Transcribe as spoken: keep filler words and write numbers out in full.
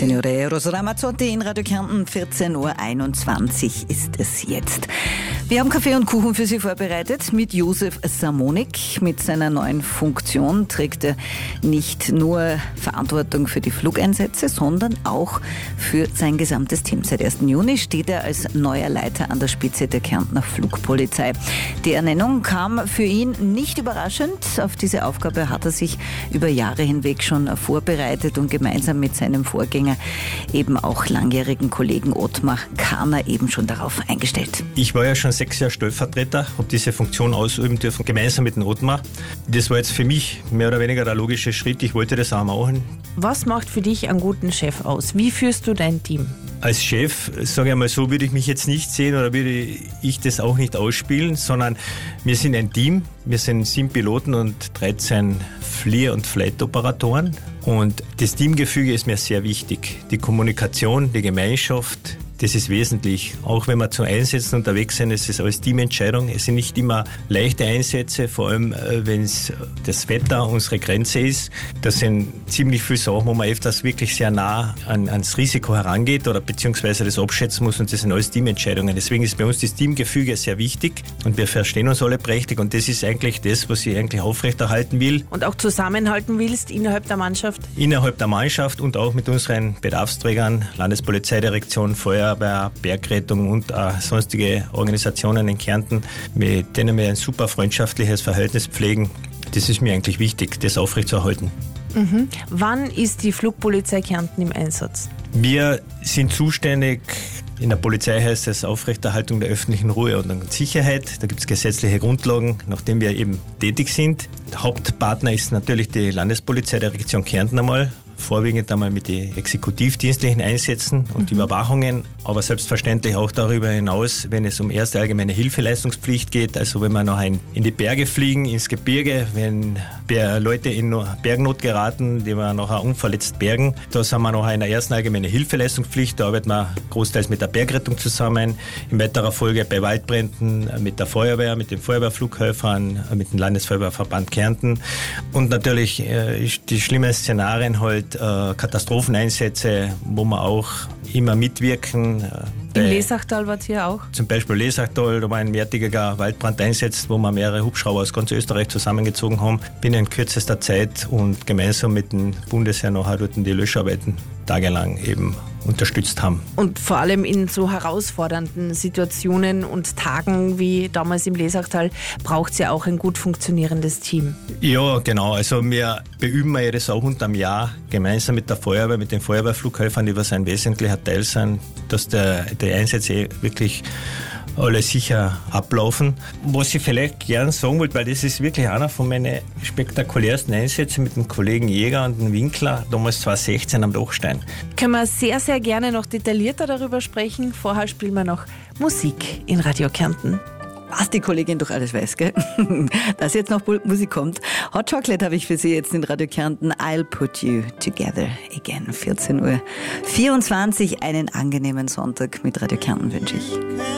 Signore Rosa Ramazzotti in Radio Kärnten, vierzehn Uhr einundzwanzig ist es jetzt. Wir haben Kaffee und Kuchen für Sie vorbereitet mit Josef Samonik. Mit seiner neuen Funktion trägt er nicht nur Verantwortung für die Flugeinsätze, sondern auch für sein gesamtes Team. Seit ersten Juni steht er als neuer Leiter an der Spitze der Kärntner Flugpolizei. Die Ernennung kam für ihn nicht überraschend. Auf diese Aufgabe hat er sich über Jahre hinweg schon vorbereitet und gemeinsam mit seinem Vorgänger, eben auch langjährigen Kollegen Ottmar Kahner, eben schon darauf eingestellt. Ich war ja schon sechs Jahre Stellvertreter, habe diese Funktion ausüben dürfen, gemeinsam mit dem Ottmar. Das war jetzt für mich mehr oder weniger der logische Schritt. Ich wollte das auch machen. Was macht für dich einen guten Chef aus? Wie führst du dein Team? Als Chef, sage ich mal so, würde ich mich jetzt nicht sehen oder würde ich das auch nicht ausspielen, sondern wir sind ein Team. Wir sind sieben Piloten und dreizehn Flieh- und Flight-Operatoren. Und das Teamgefüge ist mir sehr wichtig. Die Kommunikation, die Gemeinschaft, das ist wesentlich. Auch wenn wir zu Einsätzen unterwegs sind, ist es alles Teamentscheidung. Es sind nicht immer leichte Einsätze, vor allem wenn es das Wetter unsere Grenze ist. Das sind ziemlich viele Sachen, wo man öfters wirklich sehr nah an, ans Risiko herangeht oder beziehungsweise das abschätzen muss, und das sind alles Teamentscheidungen. Deswegen ist bei uns das Teamgefüge sehr wichtig und wir verstehen uns alle prächtig, und das ist eigentlich das, was ich eigentlich aufrechterhalten will. Und auch zusammenhalten willst innerhalb der Mannschaft? Innerhalb der Mannschaft und auch mit unseren Bedarfsträgern, Landespolizeidirektion, Feuerwehr, Bergrettung und äh, sonstige Organisationen in Kärnten, mit denen wir ein super freundschaftliches Verhältnis pflegen. Das ist mir eigentlich wichtig, das aufrechtzuerhalten. Mhm. Wann ist die Flugpolizei Kärnten im Einsatz? Wir sind zuständig, in der Polizei heißt es Aufrechterhaltung der öffentlichen Ruhe und Sicherheit. Da gibt es gesetzliche Grundlagen, nachdem wir eben tätig sind. Der Hauptpartner ist natürlich die Landespolizei der Region Kärnten einmal. Vorwiegend einmal mit den exekutivdienstlichen Einsätzen und mhm. Überwachungen, aber selbstverständlich auch darüber hinaus, wenn es um erste allgemeine Hilfeleistungspflicht geht, also wenn wir noch ein, in die Berge fliegen, ins Gebirge, wenn Leute in Bergnot geraten, die wir nachher unverletzt bergen, da sind wir noch in der ersten allgemeinen Hilfeleistungspflicht, da arbeiten wir großteils mit der Bergrettung zusammen, in weiterer Folge bei Waldbränden mit der Feuerwehr, mit den Feuerwehrflughelfern, mit dem Landesfeuerwehrverband Kärnten und natürlich äh, die schlimmen Szenarien halt, Katastropheneinsätze, wo wir auch immer mitwirken. Im Lesachtal war es hier auch? Zum Beispiel Lesachtal, da war ein mehrtägiger Waldbrandeinsatz, wo wir mehrere Hubschrauber aus ganz Österreich zusammengezogen haben, binnen kürzester Zeit und gemeinsam mit dem Bundesheer nachher dort die Löscharbeiten tagelang eben unterstützt haben. Und vor allem in so herausfordernden Situationen und Tagen wie damals im Lesachtal braucht es ja auch ein gut funktionierendes Team. Ja, genau. Also wir beüben ja das auch unterm Jahr gemeinsam mit der Feuerwehr, mit den Feuerwehrflughelfern, die was ein wesentlicher Teil sind, dass der, die Einsätze wirklich alle sicher ablaufen. Was ich vielleicht gern sagen wollte, weil das ist wirklich einer von meinen spektakulärsten Einsätzen mit dem Kollegen Jäger und dem Winkler, damals zweitausendsechzehn am Dachstein. Können wir sehr, sehr gerne noch detaillierter darüber sprechen. Vorher spielen wir noch Musik in Radio Kärnten. Was die Kollegin doch alles weiß, gell? Dass jetzt noch Musik kommt. Hot Chocolate habe ich für Sie jetzt in Radio Kärnten. I'll put you together again. vierzehn Uhr vierundzwanzig. Einen angenehmen Sonntag mit Radio Kärnten wünsche ich.